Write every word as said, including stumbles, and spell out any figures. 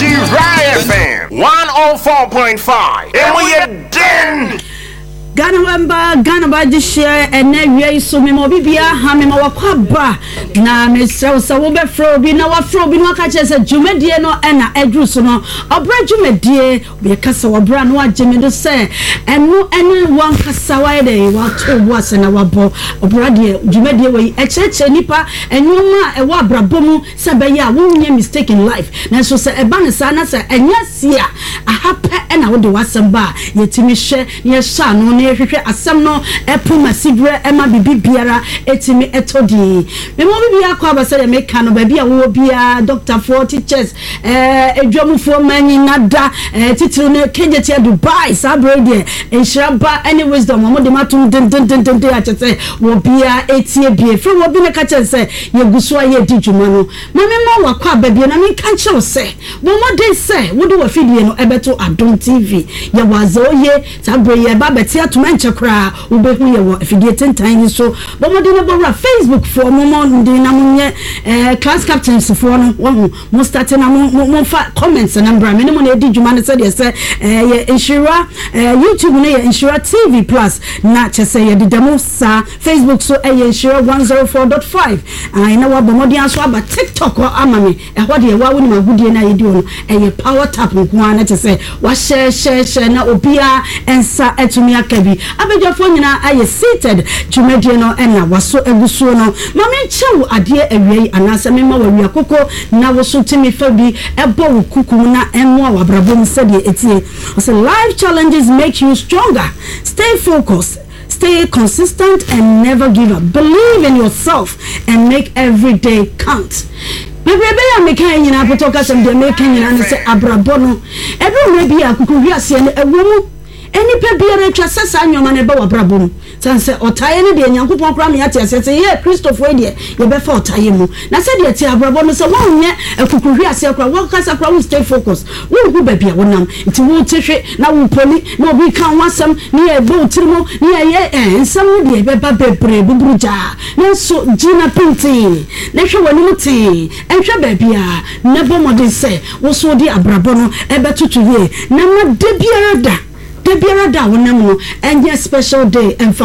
T-Rai F M one oh four point five. And we are done. Ghana wamba Ghana ba di share ene wie so me mo bibia ha me ma wakwaba na me sew se wo be fro bi na wa fro bi no ka che se dwumadie no ena edru so no obra dwumadie be kasa wobra no ageme do se enu ene wan kasa wa de wa to bo ase na wa bo obra de dwumadie we echeche nipa enwuma e wa abrabomu se be ya wo nya mistake in life na so se e ba ne sa na se enya sia ahapa ena wo de wasamba yetimi hwe ye sha no hwehwe asem no epu masibre ema bibi biara etimi etodi me mo bibi akwa abase de meka no ba bia wo bia doctor for teachers eh edwamufo manyi nada eh titiri no kejeti Dubai sabre de enshiraba any wisdom mo de matum den den den den achese wo bia etie bie fre wo bi ne ka chese ye gusu aye di dwuma no mame mo wakwa ba bia na me ka che wo se wo mo de se wo de wo fidie no ebeto Adom T V ye wazo ye sabre ye ba betia manche kra ubehu ye wo afidie tentan yi so bo mo de no bo Facebook for mo mo de na munye eh class captains for no wo mo start na mo mo fa comments na mbra me ne mo na edi dwuma ne se de se eh ye insura eh YouTube ne ye insura T V plus na chese ye de demo sa Facebook so eh ye insura one oh four point five ai na wa bo mo de aso aba TikTok o amame eh ho de wa woni magudie na ye di no eh ye power tap nko na chese wa share share share na obia ensa etumi aka bi abejafo nyina aye seated dwumadie no ena waso egusuo no mame chew ade awie anase mema wawie akoko na woso timi fa bi ebo wukuku na enwo wabrabom sede etie so life challenges make you stronger. Stay focused, stay consistent and never give up. Believe in yourself and make every day count. Maybe I make any apotoka some de make any and say abrabono every maybe akuku wiase ne ewomu eni pe biara twa sesa nyoma ne ba wabrabom sanse otaye ne de nyankopon kra me ate asese ye Christopher de ye be fa otaye mu na se de ti abrabom se won nye akukuhwi ase kra wo kasa kra wo stay focus wo hu ba bia wonam nti wo tehwe na wo poli na obi kan wasam ne ye bo tirimo ne ye eh nsam de be ba bebre buburuja na so gina pintin na hwe woni mutin enhwe ba bia na bo modin se wo so di abrabom e betutu ye na ma de biara da de biara da wonam no enye special day and